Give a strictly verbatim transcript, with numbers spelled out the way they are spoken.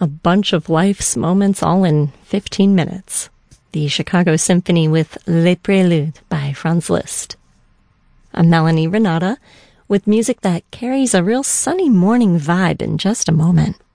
A bunch of life's moments all in fifteen minutes. The Chicago Symphony with Les Préludes by Franz Liszt. I'm Melanie Renata with music that carries a real sunny morning vibe in just a moment.